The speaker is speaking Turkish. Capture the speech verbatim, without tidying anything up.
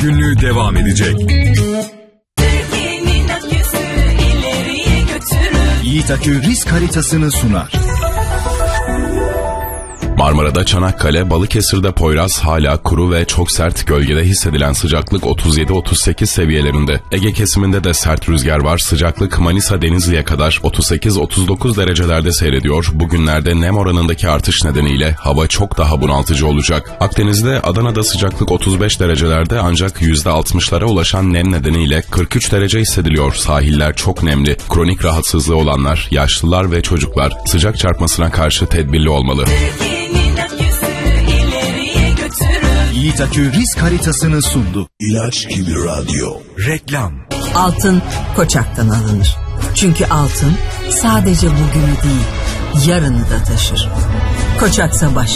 günlüğü devam edecek. Yiğit Akü risk haritasını sunar. Marmara'da Çanakkale, Balıkesir'de Poyraz hala kuru ve çok sert, gölgede hissedilen sıcaklık otuz yedi otuz sekiz seviyelerinde. Ege kesiminde de sert rüzgar var, sıcaklık Manisa Denizli'ye kadar otuz sekiz otuz dokuz derecelerde seyrediyor. Bugünlerde nem oranındaki artış nedeniyle hava çok daha bunaltıcı olacak. Akdeniz'de, Adana'da sıcaklık otuz beş derecelerde ancak yüzde altmışlara ulaşan nem nedeniyle kırk üç derece hissediliyor. Sahiller çok nemli. Kronik rahatsızlığı olanlar, yaşlılar ve çocuklar sıcak çarpmasına karşı tedbirli olmalı. Yiğit Akü risk haritasını sundu. İlaç gibi radyo. Reklam. Altın Koçak'tan alınır. Çünkü altın sadece bugünü değil, yarını da taşır. Koçak Savaş.